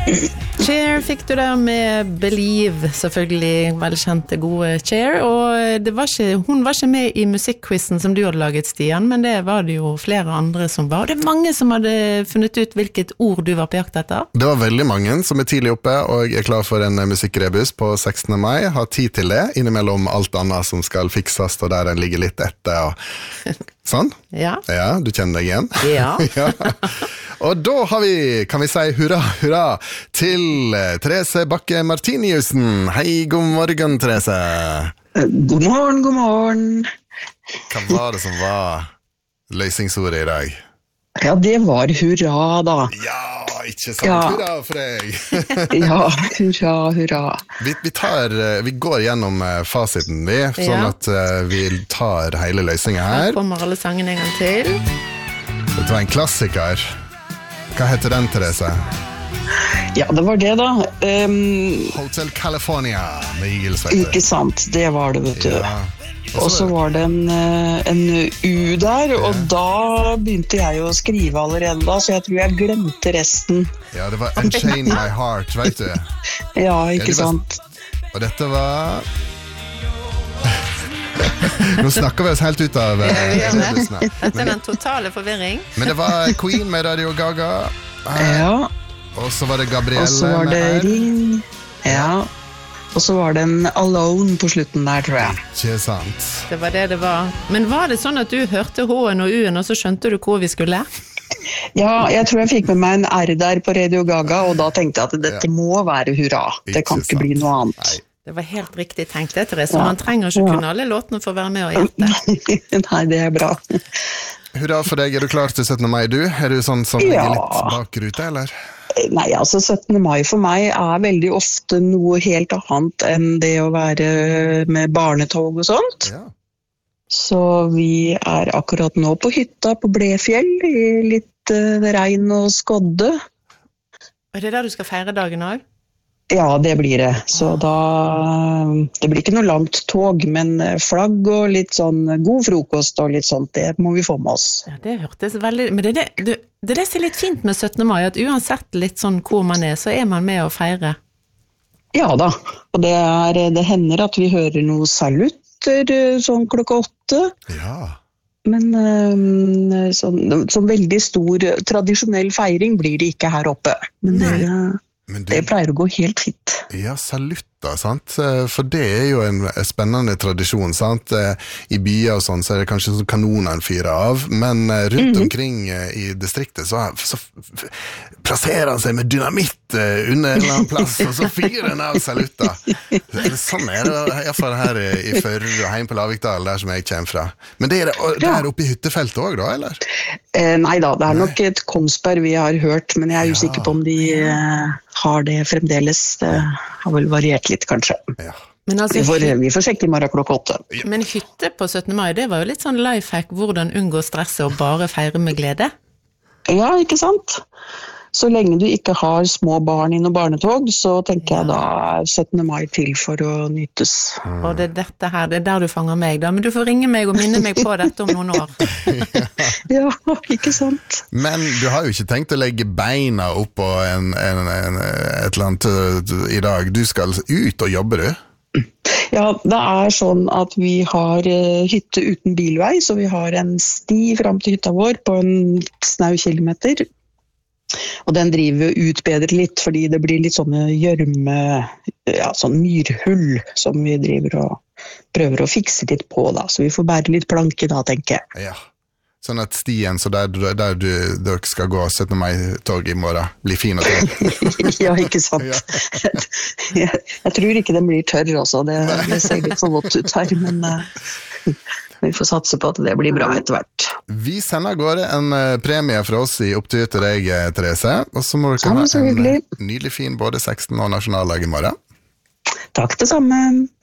Cher fikk du der med Believe, selvfølgelig velkjente gode Cher, og hun var ikke med i musikkquizen som du hadde laget, Stian, men det var det jo flere andre som var, og det mange som hadde funnet ut hvilket ord du var på jakt etter. Det var veldig mange som tidlig oppe, og er klar for en musikkrebus på 16. mai, har tid til det, innimellom alt annet som skal fikses, og der den ligger litt etter, og sånn? Ja. Ja, du kjenner deg igjen? Ja. Ja. Og da kan vi si hurra, hurra til Therese Bakke Martiniussen. Hei, god morgen, Therese. God morgen, god morgen. Hva var det som var løsningsordet i dag? Ja, det var hurra da. Ja, ikke sant? Ja. Hurra for deg. Ja, hurra, hurra. Vi går gjennom fasiten sånn at vi tar hele løsningen her. Her kommer alle sangene en gang til. Dette var en klassiker. Hva heter den, Therese? Ja, det var det da. Hotel California med Eagles, vet du. Ikke sant, det var det, vet du. Ja. Og så var det en U der, og da begynte jeg å skrive allerede da, så jeg tror jeg glemte resten. Ja, det var Unchain My Heart, vet du. Ja, ikke sant. Og dette var... Nå snakker vi oss helt ut av Dette den totale forvirring. Men det var Queen med Radio Gaga. Ja. Og så var det Gabrielle. Og så var det Ring. Ja. Og så var det en Alone på slutten der, tror jeg. Ikke sant. Det var det det var. Men var det sånn at du hørte H-en og U-en, og så skjønte du hvor vi skulle? Ja, jeg tror jeg fikk med meg en R der på Radio Gaga, og da tenkte jeg at dette må være hurra. Det kan ikke bli noe annet. Nei. Det var helt riktig tenkt, det, Therese. Man trenger ikke kunne alle låtene for å være med og gjette. Nei, det er bra. Hurra for deg. Er du klar til 17. mai, du? Er du sånn som ligger litt bak ruta, eller? Nei, altså 17. mai for meg er veldig ofte noe helt annet enn det å være med barnetog og sånt. Ja. Så vi er akkurat nå på hytta på Blefjell, i litt regn og skodde. Er det der du skal feire dagen også? Ja, det blir det. Så da, det blir ikke noe langt tog, men flagg og litt sånn god frokost og litt sånt, det må vi få med oss. Ja, det hørtes veldig, men det er det som er litt fint med 17. mai, at uansett litt sånn hvor man så er man med å feire. Ja da, og det hender at vi hører noe salutter sånn 8. Ja. Men sånn veldig stor tradisjonell feiring blir det ikke her oppe. Men det pleier å gå helt fint. Ja, salutter, sant? For det er jo en spennende tradisjon, sant? I byer og sånn, så er det kanskje sånn kanonene fyrer av, men rundt omkring i distriktet så plasserer han seg med dynamitt under en eller annen plass, og så fyrer han av salutter. Sånn er det i hvert fall her i Førre og hjemme på Lavikdal, der som jeg kommer fra. Men det er der oppe i hyttefeltet også da, eller? Nei da, det er nok et Kongsberg vi har hørt, men jeg er usikker på om de har det fremdeles. Det har vel variert litt, kanskje. Ja. Men altså, vi får sjekke i morgen 8. Men hytte på 17. mai, det var jo litt sånn lifehack, hvordan unngå stresset og bare feire med glede? Ja, ikke sant? Så lenge du ikke har små barn i noe barnetog, så tenker jeg da 17. mai til for å nytes. Og det er dette her, det er der du fanger meg da, men du får ringe meg og minne meg på dette om noen år. Ja, ikke sant. Men du har jo ikke tenkt å legge beina opp på et eller annet i dag. Du skal ut og jobbe, du? Ja, det er sånn at vi har hytte uten bilvei, så vi har en sti frem til hytta vår på en snau kilometer. Og den driver jo ut bedre litt, fordi det blir litt sånne gjørme, ja, sånn myrhull som vi driver og prøver å fikse litt på da. Så vi får bære litt planke da, tenker jeg. Ja, sånn at stien, så der dere skal gå 17. mai-tog i morgen, blir fin og tørr. Ja, ikke sant. Ja. Jeg tror ikke den blir tørr også, det ser litt for godt ut her, men... Vi får satse på at det blir bra etter hvert. Vi sender gårde en premie fra oss i opptur til deg, Therese. Og så må dere ha en nydelig fin både 16 og nasjonaldag i morgen. Takk det samme.